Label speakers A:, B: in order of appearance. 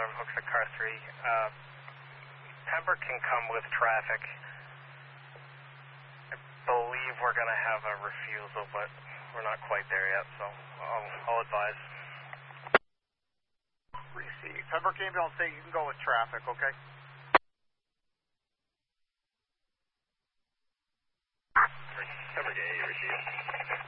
A: alarm hooks at car 3. Pembroke can come with traffic. I believe we're going to have a refusal, but we're not quite there yet, so I'll advise.
B: Receive. Pembroke ambulance, say you can go with traffic, okay?